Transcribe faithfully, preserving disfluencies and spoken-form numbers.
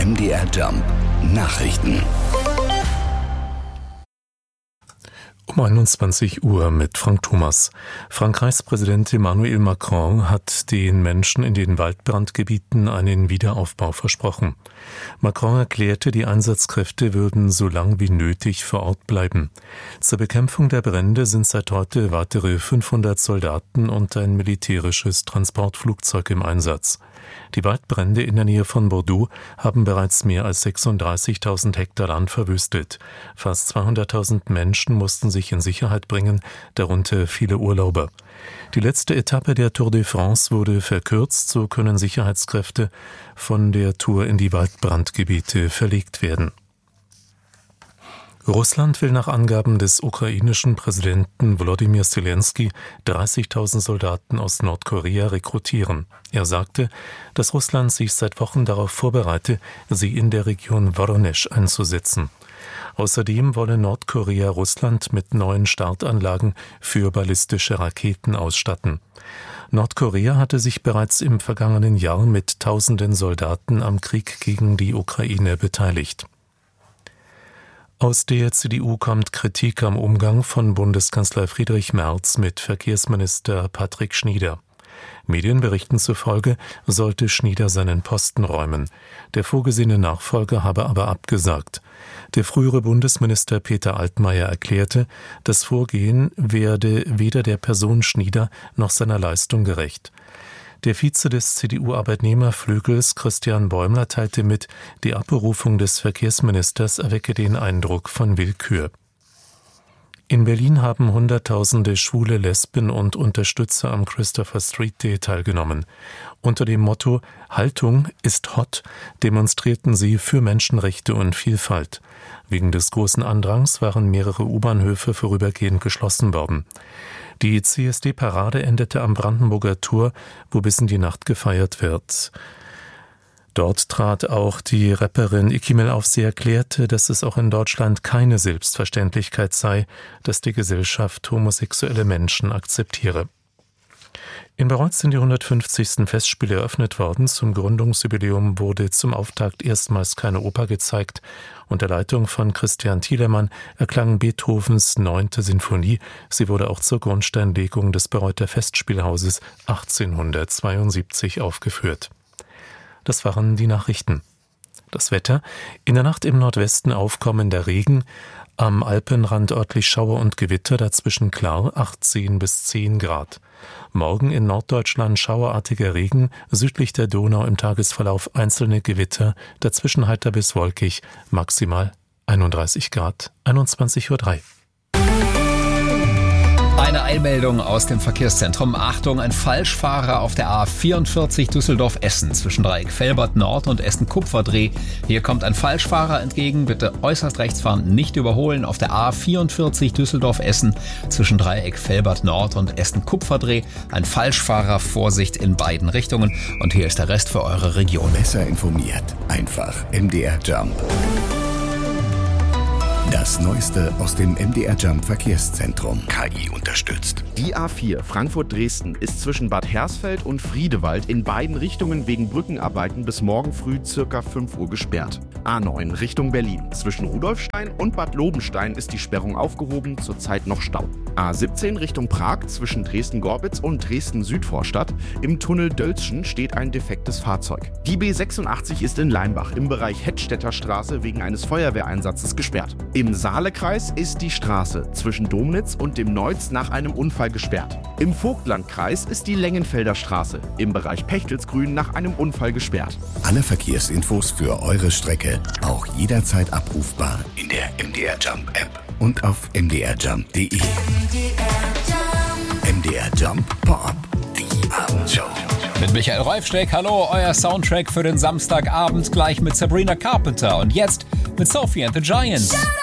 M D R Jump Nachrichten. Um einundzwanzig Uhr mit Frank Thomas. Frankreichs Präsident Emmanuel Macron hat den Menschen in den Waldbrandgebieten einen Wiederaufbau versprochen. Macron erklärte, die Einsatzkräfte würden so lang wie nötig vor Ort bleiben. Zur Bekämpfung der Brände sind seit heute weitere fünfhundert Soldaten und ein militärisches Transportflugzeug im Einsatz. Die Waldbrände in der Nähe von Bordeaux haben bereits mehr als sechsunddreißigtausend Hektar Land verwüstet. Fast zweihunderttausend Menschen mussten sich in Sicherheit bringen, darunter viele Urlauber. Die letzte Etappe der Tour de France wurde verkürzt, so können Sicherheitskräfte von der Tour in die Waldbrandgebiete verlegt werden. Russland will nach Angaben des ukrainischen Präsidenten Volodymyr Zelensky dreißigtausend Soldaten aus Nordkorea rekrutieren. Er sagte, dass Russland sich seit Wochen darauf vorbereite, sie in der Region Woronesch einzusetzen. Außerdem wolle Nordkorea Russland mit neuen Startanlagen für ballistische Raketen ausstatten. Nordkorea hatte sich bereits im vergangenen Jahr mit tausenden Soldaten am Krieg gegen die Ukraine beteiligt. Aus der C D U kommt Kritik am Umgang von Bundeskanzler Friedrich Merz mit Verkehrsminister Patrick Schnieder. Medienberichten zufolge sollte Schnieder seinen Posten räumen. Der vorgesehene Nachfolger habe aber abgesagt. Der frühere Bundesminister Peter Altmaier erklärte, das Vorgehen werde weder der Person Schnieder noch seiner Leistung gerecht. Der Vize des C D U-Arbeitnehmerflügels Christian Bäumler teilte mit, die Abberufung des Verkehrsministers erwecke den Eindruck von Willkür. In Berlin haben Hunderttausende Schwule, Lesben und Unterstützer am Christopher Street Day teilgenommen. Unter dem Motto »Haltung ist hot« demonstrierten sie für Menschenrechte und Vielfalt. Wegen des großen Andrangs waren mehrere U-Bahnhöfe vorübergehend geschlossen worden. Die C S D-Parade endete am Brandenburger Tor, wo bis in die Nacht gefeiert wird. Dort trat auch die Rapperin Ikimel auf. Sie erklärte, dass es auch in Deutschland keine Selbstverständlichkeit sei, dass die Gesellschaft homosexuelle Menschen akzeptiere. In Bayreuth sind die hundertfünfzigsten Festspiele eröffnet worden. Zum Gründungsjubiläum wurde zum Auftakt erstmals keine Oper gezeigt. Unter Leitung von Christian Thielemann erklang Beethovens neunte Sinfonie. Sie wurde auch zur Grundsteinlegung des Bayreuther Festspielhauses achtzehnhundertzweiundsiebzig aufgeführt. Das waren die Nachrichten. Das Wetter: in der Nacht im Nordwesten aufkommender Regen, am Alpenrand örtlich Schauer und Gewitter, dazwischen klar, achtzehn bis zehn Grad. Morgen in Norddeutschland schauerartiger Regen, südlich der Donau im Tagesverlauf einzelne Gewitter, dazwischen heiter bis wolkig, maximal einunddreißig Grad, einundzwanzig Uhr drei. Eine Eilmeldung aus dem Verkehrszentrum. Achtung, ein Falschfahrer auf der A vierundvierzig Düsseldorf-Essen zwischen Dreieck Velbert Nord und Essen-Kupferdreh. Hier kommt ein Falschfahrer entgegen. Bitte äußerst rechts fahren, nicht überholen. Auf der A vierundvierzig Düsseldorf-Essen zwischen Dreieck Velbert Nord und Essen-Kupferdreh. Ein Falschfahrer, Vorsicht in beiden Richtungen. Und hier ist der Rest für eure Region. Besser informiert. Einfach M D R Jump. Das Neueste aus dem M D R Jump Verkehrszentrum. K I unterstützt. Die A vier Frankfurt-Dresden ist zwischen Bad Hersfeld und Friedewald in beiden Richtungen wegen Brückenarbeiten bis morgen früh circa fünf Uhr gesperrt. A neun Richtung Berlin. Zwischen Rudolfstein und Bad Lobenstein ist die Sperrung aufgehoben, zurzeit noch Stau. A siebzehn Richtung Prag zwischen Dresden-Gorbitz und Dresden-Südvorstadt. Im Tunnel Dölzschen steht ein defektes Fahrzeug. Die B sechsundachtzig ist in Leimbach im Bereich Hettstädter Straße wegen eines Feuerwehreinsatzes gesperrt. Im Saalekreis ist die Straße zwischen Domnitz und dem Neuz nach einem Unfall gesperrt. Im Vogtlandkreis ist die Längenfelder Straße im Bereich Pechtelsgrün nach einem Unfall gesperrt. Alle Verkehrsinfos für eure Strecke auch jederzeit abrufbar in der M D R Jump App und auf m d r jump punkt d e. M D R Jump Pop, die Abendshow. Mit Michael Reufsteck, hallo, euer Soundtrack für den Samstagabend, gleich mit Sabrina Carpenter und jetzt mit Sophie and the Giants.